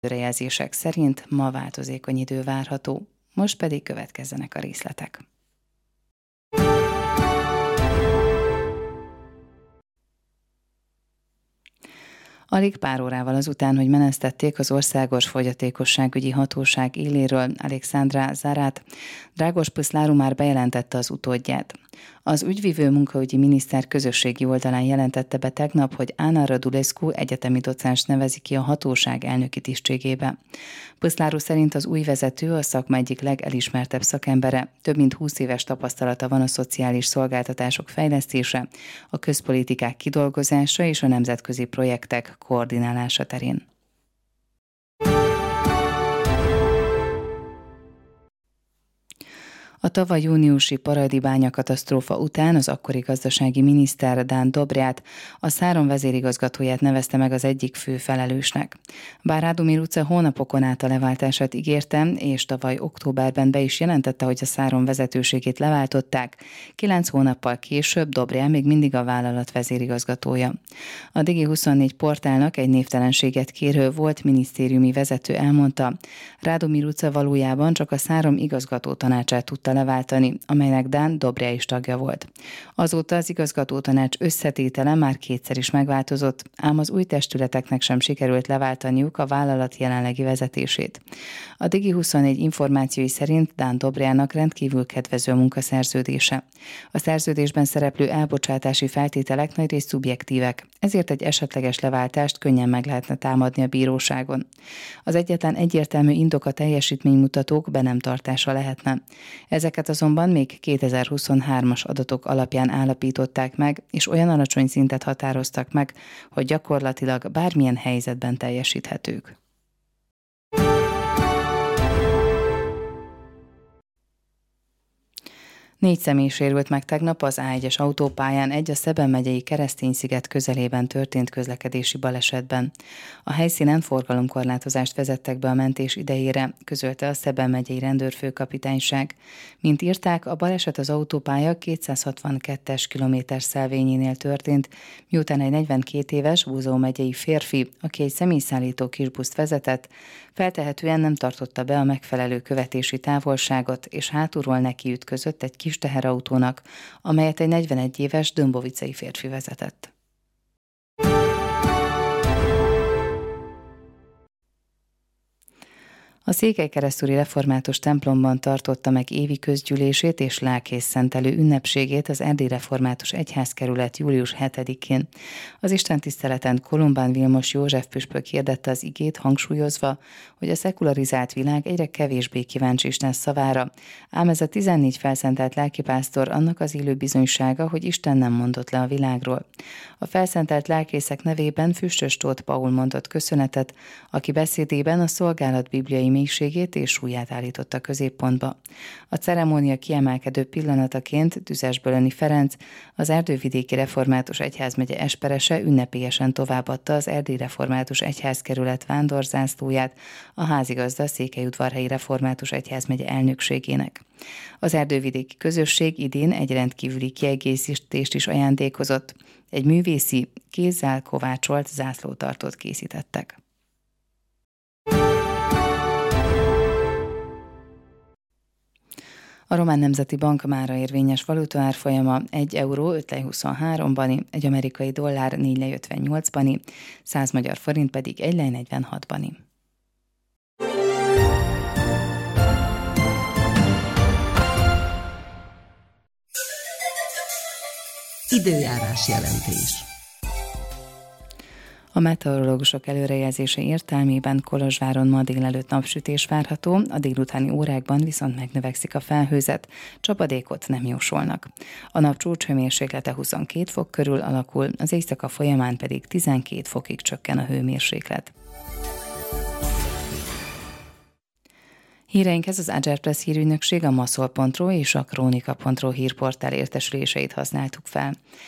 Előrejelzések szerint ma változékony idő várható, most pedig következzenek a részletek. Alig pár órával azután, hogy menesztették az Országos Fogyatékosságügyi Hatóság éléről Alexandra Zarát, Dragoș Păslaru már bejelentette az utódját. Az ügyvivő munkaügyi miniszter közösségi oldalán jelentette be tegnap, hogy Ana Radulescu egyetemi docens nevezi ki a hatóság elnöki tisztségébe. Păslaru szerint az új vezető a szakma egyik legelismertebb szakembere, több mint 20 éves tapasztalata van a szociális szolgáltatások fejlesztése, a közpolitikák kidolgozása és a nemzetközi projektek koordinálása terén. A tavaly júniusi Paradibánya katasztrófa után az akkori gazdasági miniszter Dan Dobreát, a Száron vezérigazgatóját nevezte meg az egyik fő felelősnek. Bár Radomir utca hónapokon át a leváltását ígérte, és tavaly októberben be is jelentette, hogy a Száron vezetőségét leváltották, 9 hónappal később Dobrea még mindig a vállalat vezérigazgatója. A Digi24 portálnak egy névtelenséget kérő volt minisztériumi vezető elmondta, Radomir utca valójában csak a Száron igazgató tanácsát tudta leváltani, amelynek Dan Dobrea is tagja volt. Azóta az igazgatótanács összetétele már kétszer is megváltozott, ám az új testületeknek sem sikerült leváltaniuk a vállalat jelenlegi vezetését. A Digi24 információi szerint Dan Dobreának rendkívül kedvező munkaszerződése. A szerződésben szereplő elbocsátási feltételek nagyrészt szubjektívek, ezért egy esetleges leváltást könnyen meg lehetne támadni a bíróságon. Az egyetlen egyértelmű indok a teljesítménymutatók be nem tartása lehetne. Ezeket azonban még 2023-as adatok alapján állapították meg, és olyan alacsony szintet határoztak meg, hogy gyakorlatilag bármilyen helyzetben teljesíthetők. Négy személy sérült meg tegnap az A1-es autópályán a Szeben megyei Kereszténysziget közelében történt közlekedési balesetben. A helyszínen forgalomkorlátozást vezettek be a mentés idejére, közölte a Szeben megyei rendőrfőkapitányság. Mint írták, a baleset az autópálya 262-es kilométerszelvényénél történt, miután egy 42 éves Búzó megyei férfi, aki egy személyszállító kisbuszt vezetett, feltehetően nem tartotta be a megfelelő követési távolságot, és hátulról nekiütközött egy kis teherautónak, amelyet egy 41 éves dömbovicei férfi vezetett. A Székelykeresztúri Református templomban tartotta meg évi közgyűlését és lelkészszentelő ünnepségét az Erdélyi Református Egyházkerület július 7-én. Az istentiszteleten Kolombán Vilmos József püspök hirdette az igét, hangsúlyozva, hogy a szekularizált világ egyre kevésbé kíváncsi Isten szavára, ám ez a 14 felszentelt lelkipásztor annak az élő bizonysága, hogy Isten nem mondott le a világról. A felszentelt lelkészek nevében Füstös Tóth Paul mondott köszönetet, aki beszédében a szolgálat bibliai mélységét és súlyát állította középpontba. A ceremónia kiemelkedő pillanataként Düzesbölöni Ferenc, az Erdővidéki Református Egyházmegye esperese ünnepélyesen továbbadta az Erdélyi Református Egyházkerület vándorzászlóját a házigazda Székelyudvarhelyi Református Egyházmegye elnökségének. Az erdővidéki közösség idén egy rendkívüli kiegészítést is ajándékozott. Egy művészi, kézzel kovácsolt zászlótartót készítettek. A Román Nemzeti Bank mára érvényes valutaárfolyama 1 euró 5 lej 23 bani, egy amerikai dollár 4 lej 58 bani, 100 magyar forint pedig 1 lej 46 bani. Időjárás jelentés. A meteorológusok előrejelzése értelmében Kolozsváron ma délelőtt napsütés várható, a délutáni órákban viszont megnövekszik a felhőzet, csapadékot nem jósolnak. A nap csúcshőmérséklete 22 fok körül alakul, az éjszaka folyamán pedig 12 fokig csökken a hőmérséklet. Híreinkhez az Agerpress hírügynökség, a maszol.ro és a Kronika.ro hírportál értesüléseit használtuk fel.